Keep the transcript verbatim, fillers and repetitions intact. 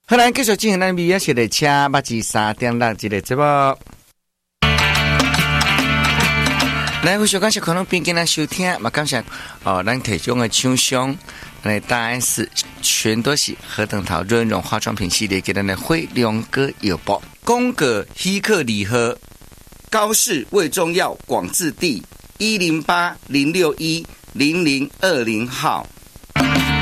好，咱继续进行咱美雅写的车八至三点六这个节目。来，非常感谢可能边跟咱收听，嘛感谢哦，咱提供的厂商，来答案是全都是何等桃润润化妆品系列给咱的辉亮哥有报，宫格希克礼盒，高氏胃中药广治地一零八零六一零零二零号。